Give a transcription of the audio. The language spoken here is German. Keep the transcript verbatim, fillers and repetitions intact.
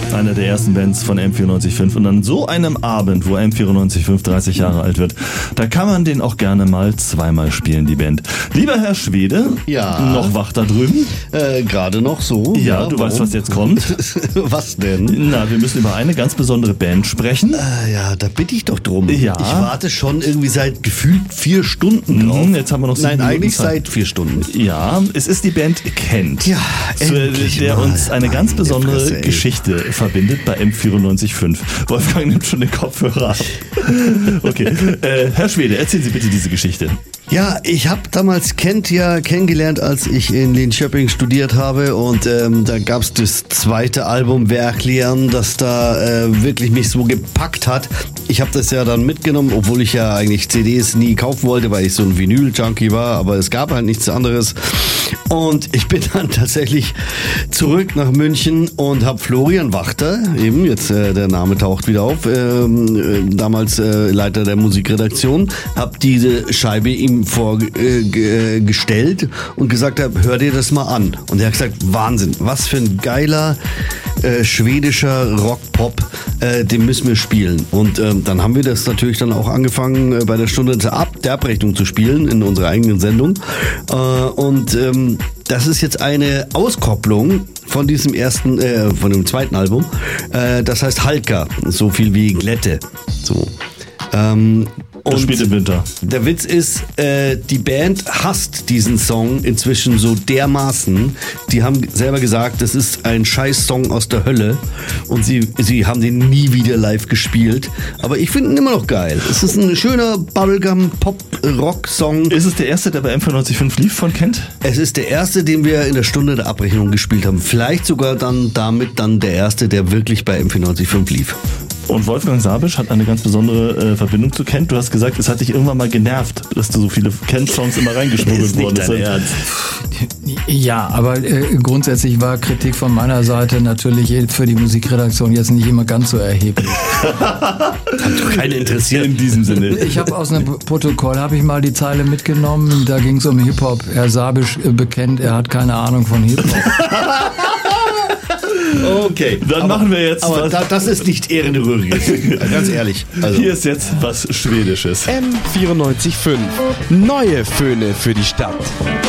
Einer der ersten Bands von M vierundneunzig Komma fünf. Und an so einem Abend, wo M vierundneunzig Komma fünf dreißig Jahre alt wird, da kann man den auch gerne mal zweimal spielen, die Band. Lieber Herr Schwede, ja. noch wach da drüben? Äh, gerade noch so. Ja, ja du warum? weißt, was jetzt kommt. Was denn? Na, wir müssen über eine ganz besondere Band sprechen. Äh, ja, da bitte ich doch drum. Ja. Ich warte schon irgendwie seit gefühlt vier Stunden drauf. Mhm, jetzt haben wir noch sieben Nein, Minuten eigentlich Zeit. seit vier Stunden. Ja, es ist die Band Kent. Ja, zu, endlich der mal. uns eine ganz Meine besondere Fresse, ey. Geschichte verbindet bei M vierundneunzig Komma fünf. Wolfgang nimmt schon den Kopfhörer ab. Okay, äh, Herr Schwede, erzählen Sie bitte diese Geschichte. Ja, ich habe damals Kent ja kennengelernt, als ich in Linköping studiert habe, und ähm, da gab's das zweite Album Wer erklären, das da äh, wirklich mich so gepackt hat. Ich habe das ja dann mitgenommen, obwohl ich ja eigentlich C Ds nie kaufen wollte, weil ich so ein Vinyl-Junkie war, aber es gab halt nichts anderes. Und ich bin dann tatsächlich zurück nach München und habe Florian Wachter, eben jetzt äh, der Name taucht wieder auf, ähm, äh, damals äh, Leiter der Musikredaktion, habe diese Scheibe ihm vorgestellt äh, und gesagt, hab, hör dir das mal an. Und er hat gesagt, Wahnsinn, was für ein geiler äh, schwedischer Rock-Pop, äh, den müssen wir spielen. Und ähm, dann haben wir das natürlich dann auch angefangen, äh, bei der Stunde der, Ab- der Abrechnung zu spielen in unserer eigenen Sendung. Äh, und ähm, das ist jetzt eine Auskopplung von diesem ersten, äh, von dem zweiten Album. Äh, das heißt Halka, so viel wie Glätte. So. Ähm, Das spielt im Winter. Der Witz ist, äh, die Band hasst diesen Song inzwischen so dermaßen. Die haben selber gesagt, das ist ein Scheiß-Song aus der Hölle, und sie, sie haben den nie wieder live gespielt. Aber ich finde ihn immer noch geil. Es ist ein schöner Bubblegum-Pop-Rock-Song. Ist es der erste, der bei M vierundneunzig Komma fünf lief von Kent? Es ist der erste, den wir in der Stunde der Abrechnung gespielt haben. Vielleicht sogar dann damit dann der erste, der wirklich bei M vierundneunzig Komma fünf lief. Und Wolfgang Sabisch hat eine ganz besondere äh, Verbindung zu Kent. Du hast gesagt, es hat dich irgendwann mal genervt, dass du so viele Kent-Songs immer reingeschmuggelt worden Ist nicht dein Ernst. Ja, aber äh, grundsätzlich war Kritik von meiner Seite natürlich für die Musikredaktion jetzt nicht immer ganz so erheblich. Hat doch keinen interessiert. In diesem Sinne. Ich habe aus einem Protokoll habe ich mal die Zeile mitgenommen. Da ging es um Hip-Hop. Herr Sabisch äh, bekennt, er hat keine Ahnung von Hip-Hop. Okay, dann aber, machen wir jetzt aber was. Da, das ist nicht ehrende Rührige. Ganz ehrlich. Also. Hier ist jetzt was Schwedisches. M vierundneunzig Komma fünf. Neue Föhne für die Stadt.